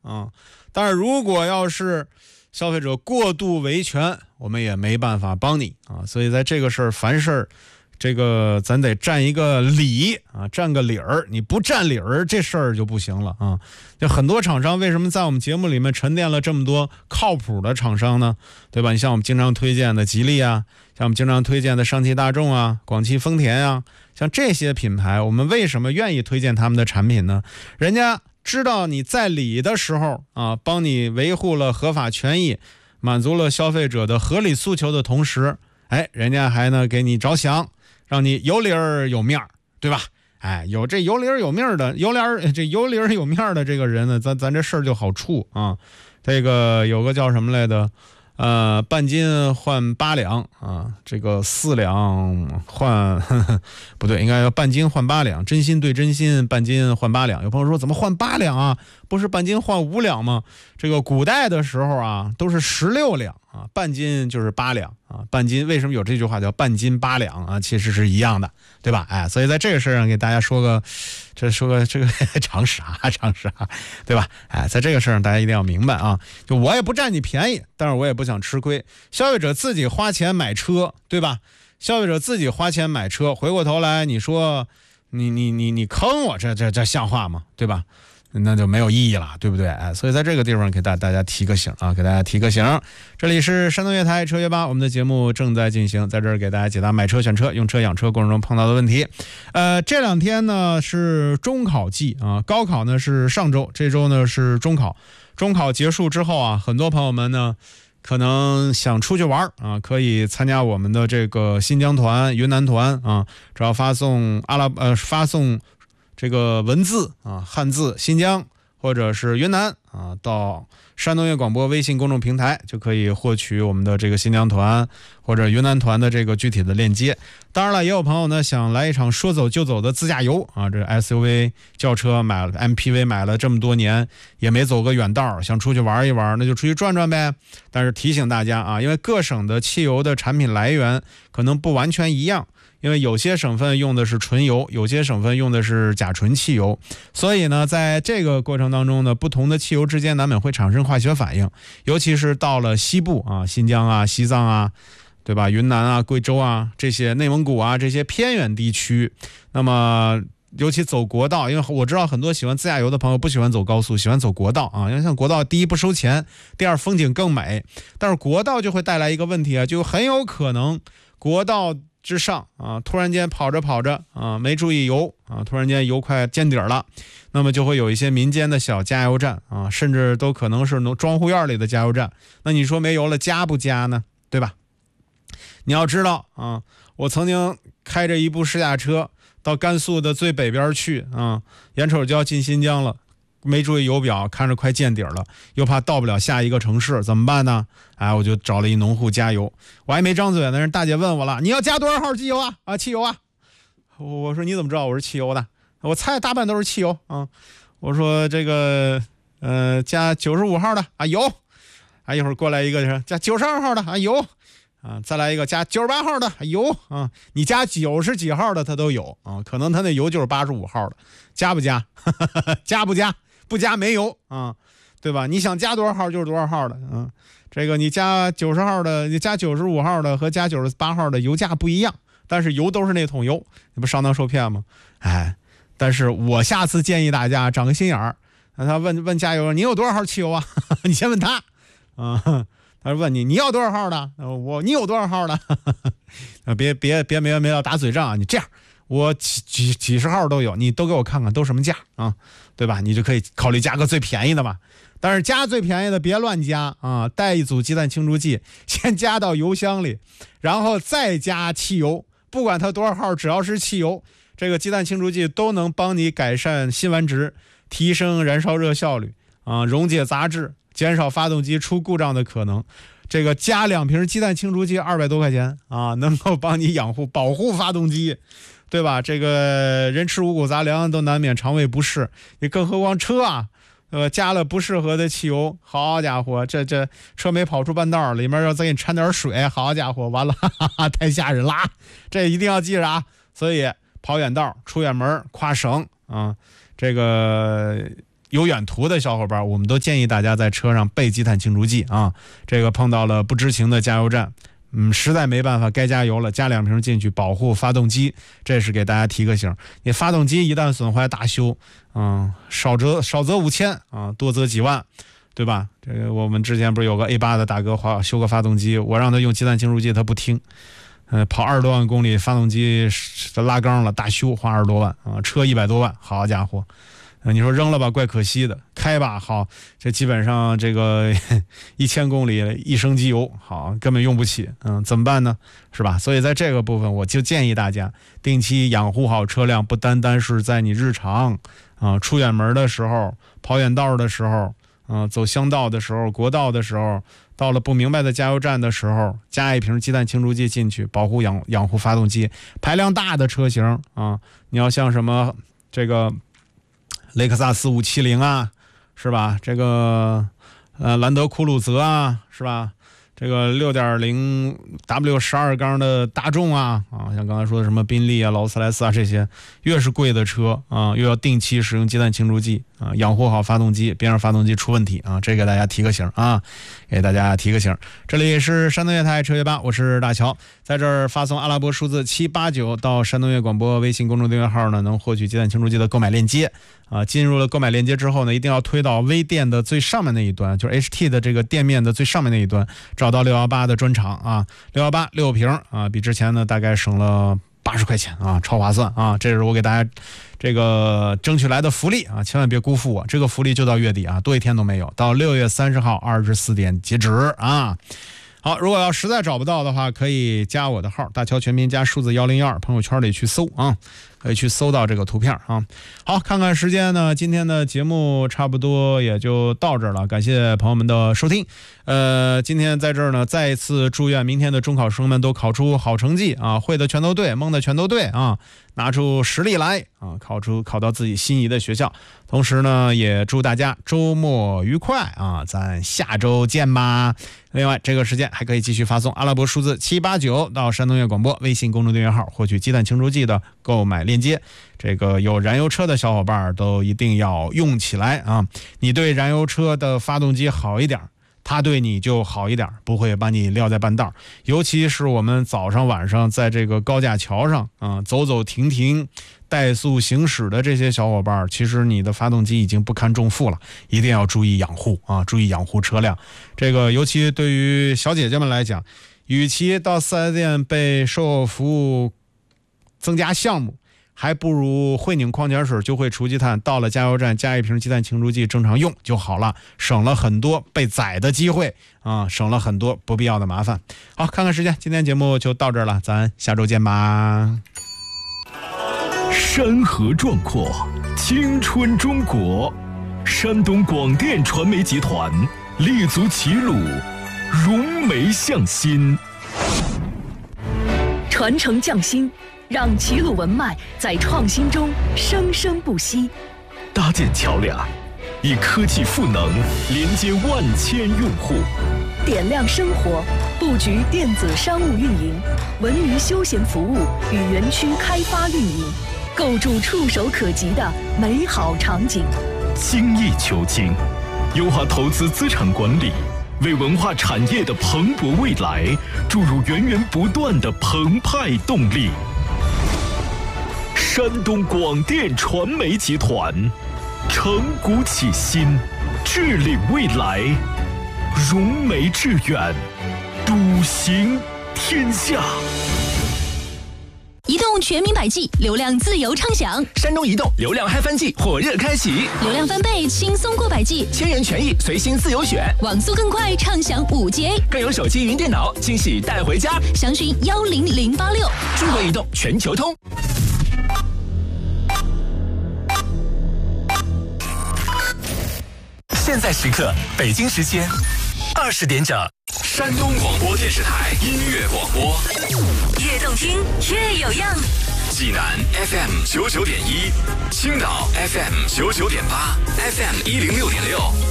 啊。但是如果要是消费者过度维权，我们也没办法帮你啊。所以在这个事儿，凡事这个咱得占一个理啊，占个理儿。你不占理儿，这事儿就不行了啊。就很多厂商为什么在我们节目里面沉淀了这么多靠谱的厂商呢？对吧？你像我们经常推荐的吉利啊，像我们经常推荐的上汽大众啊、广汽丰田啊，像这些品牌，我们为什么愿意推荐他们的产品呢？人家知道你在理的时候啊，帮你维护了合法权益，满足了消费者的合理诉求的同时，哎，人家还呢给你着想，让你有理儿有面儿，对吧？哎，有这有理儿有面儿的，有理儿有面儿的这个人呢，咱这事儿就好处啊。这个有个叫什么来的？半斤换8两啊，这个4两换不对，应该要半斤换8两，真心对真心，半斤换8两。有朋友说怎么换8两啊？不是半斤换5两吗？这个古代的时候啊，都是16两啊，半斤就是8两啊，半斤为什么有这句话叫半斤8两啊？其实是一样的，对吧？哎，所以在这个事上给大家说个这个常识啊，对吧？哎，在这个事上大家一定要明白啊，就我也不占你便宜，但是我也不想吃亏。消费者自己花钱买车，对吧？消费者自己花钱买车，回过头来你说你坑我，这像话吗？对吧？那就没有意义了，对不对？哎，所以在这个地方给大家提个醒啊，给大家提个醒。这里是山东粤台车约吧，我们的节目正在进行，在这儿给大家解答买车、选车、用车、养车过程中碰到的问题。这2天呢是中考季啊，高考呢是上周，这周呢是中考。中考结束之后啊，很多朋友们呢可能想出去玩啊，可以参加我们的这个新疆团、云南团啊，只要发送这个文字啊，汉字新疆或者是云南啊，到山东粤广播微信公众平台就可以获取我们的这个新疆团或者云南团的这个具体的链接。当然了，也有朋友呢想来一场说走就走的自驾游啊，这 SUV 轿车买了 MPV 买了这么多年也没走个远道，想出去玩一玩，那就出去转转呗。但是提醒大家啊，因为各省的汽油的产品来源可能不完全一样。因为有些省份用的是纯油，有些省份用的是甲醇汽油，所以呢，在这个过程当中呢，不同的汽油之间难免会产生化学反应，尤其是到了西部啊，新疆啊、西藏啊，对吧？云南啊、贵州啊这些，内蒙古啊这些偏远地区，那么尤其走国道，因为我知道很多喜欢自驾游的朋友不喜欢走高速，喜欢走国道啊。因为像国道，第一不收钱，第二风景更美，但是国道就会带来一个问题啊，就很有可能国道之上啊，突然间跑着啊，没注意油啊，突然间油快见底了，那么就会有一些民间的小加油站啊，甚至都可能是庄户院里的加油站。那你说没油了加不加呢？对吧？你要知道啊，我曾经开着一部试驾车到甘肃的最北边去啊，眼瞅就要进新疆了，没注意油表，看着快见底了，又怕到不了下一个城市，怎么办呢？哎，我就找了一农户加油，我还没张嘴呢，人大姐问我了，你要加多少号机油啊？啊，汽油啊。我说你怎么知道我是汽油的？我猜大半都是汽油啊。我说这个加95号的啊，有啊，一会儿过来一个加92号的啊，有啊，再来一个加98号的有啊，你加90几号的它都有啊，可能它那油就是85号的，加不加？加不加？不加没油啊，对吧？你想加多少号就是多少号的啊。这个你加90号的，你加95号的和加98号的油价不一样，但是油都是那桶油，你不上当受骗吗？哎，但是我下次建议大家长个心眼儿，他问加油，你有多少号汽油啊？你先问他啊。他问你要多少号的？你有多少号的？别没完没了打嘴仗啊！你这样，我几十号都有，你都给我看看都什么价啊？对吧？你就可以考虑加个最便宜的嘛。但是加最便宜的别乱加啊！带一组鸡蛋清除剂，先加到油箱里，然后再加汽油，不管它多少号，只要是汽油，这个鸡蛋清除剂都能帮你改善辛烷值，提升燃烧热效率啊，溶解杂质，减少发动机出故障的可能。这个加2瓶鸡蛋清除剂200多块钱啊，能够帮你保护发动机，对吧？这个人吃五谷杂粮都难免肠胃不适，你更何况车啊，加了不适合的汽油，好家伙，这车没跑出半道，里面要再给你掺点水，好家伙，完了，哈哈，太吓人啦！这一定要记着啊！所以跑远道、出远门、跨省啊，这个有远途的小伙伴，我们都建议大家在车上备积碳清除剂啊。这个碰到了不知情的加油站，实在没办法，该加油了，加2瓶进去保护发动机，这是给大家提个醒。你发动机一旦损坏大修，少则5000啊，多则几万，对吧？这个我们之前不是有个 A8 的大哥修个发动机，我让他用积碳清除剂，他不听。跑20多万公里，发动机拉缸了，大修花20多万啊，车100多万，好家伙！你说扔了吧，怪可惜的；开吧，好，这基本上这个1000公里1升机油，好，根本用不起，怎么办呢？是吧？所以在这个部分，我就建议大家定期养护好车辆，不单单是在你日常出远门的时候、跑远道的时候、走乡道的时候、国道的时候，到了不明白的加油站的时候，加1瓶积碳清除剂进去，保护养护发动机。排量大的车型你要像什么这个雷克萨斯570啊，是吧？这个兰德酷路泽啊，是吧？这个6.0 W12 缸的大众像刚才说的什么宾利啊、劳斯莱斯啊，这些越是贵的车又要定期使用积碳清除剂养护好发动机，别让发动机出问题这给大家提个醒给大家提个醒。这里是山东粤台车乐吧，我是大乔，在这儿发送阿拉伯数字789到山东粤广播微信公众订阅号呢，能获取积碳清除剂的购买链接进入了购买链接之后呢，一定要推到微店的最上面那一端，就是 HT 的这个店面的最上面那一端，找到618的专场618 6瓶比之前呢大概省了80块钱超划算这是我给大家这个争取来的福利千万别辜负我，这个福利就到月底多一天都没有，到6月30号24点截止好，如果要实在找不到的话，可以加我的号，大乔全拼加数字102，朋友圈里去搜可以去搜到这个图片好，看看时间呢，今天的节目差不多也就到这儿了，感谢朋友们的收听。今天在这儿呢，再一次祝愿明天的中考生们都考出好成绩会的全都对，蒙的全都对拿出实力来考到自己心仪的学校。同时呢，也祝大家周末愉快咱下周见吧。另外，这个时间还可以继续发送阿拉伯数字789到山东粤广播微信公众订阅号，获取积碳清除剂的购买链接。这个有燃油车的小伙伴都一定要用起来你对燃油车的发动机好一点，他对你就好一点，不会把你撂在半道。尤其是我们早上晚上在这个高架桥上走走停停怠速行驶的这些小伙伴，其实你的发动机已经不堪重负了，一定要注意养护注意养护车辆。这个尤其对于小姐姐们来讲，与其到4S店被售后服务增加项目，还不如会拧矿泉水就会除积碳，到了加油站加1瓶积碳清除剂正常用就好了，省了很多被宰的机会省了很多不必要的麻烦。好，看看时间，今天节目就到这儿了，咱下周见吧。 山河壮阔，青春中国，山东广电传媒集团立足齐鲁，融媒向心， 传承匠心，让齐鲁文脉在创新中生生不息。 搭建桥梁，以科技赋能连接万千用户。 点亮生活，布局电子商务运营、文娱休闲服务与园区开发运营，构筑触手可及的美好场景。 精益求精，优化投资资产管理，为文化产业的蓬勃未来注入源源不断的澎湃动力。山东广电传媒集团，承古启新，致力未来，融媒致远，笃行天下。 移动全民百 G， 流量自由畅享。 山东移动流量嗨翻季火热开启， 流量翻倍，轻松过百 G， 千元权益随心自由选， 网速更快，畅享5G， 更有手机云电脑惊喜带回家。 详询10086。 中国移动全球通。现在时刻，北京时间20点整，山东广播电视台音乐广播， 越动听越有样。 济南 FM 99.1，青岛 FM 99.8，FM 106.6。